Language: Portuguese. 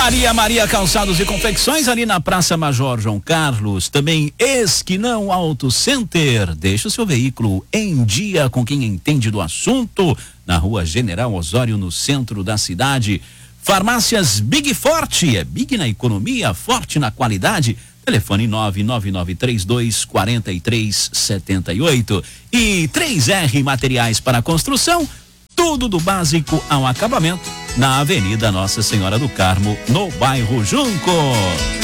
Maria Calçados e Confecções, ali na Praça Major João Carlos. Também Esquinão Auto Center. Deixa o seu veículo em dia com quem entende do assunto. Na Rua General Osório, no centro da cidade. Farmácias Big Forte. É Big na economia, forte na qualidade. Telefone 999324378. E 3R Materiais para Construção. Tudo do básico ao acabamento, na Avenida Nossa Senhora do Carmo, no bairro Junco.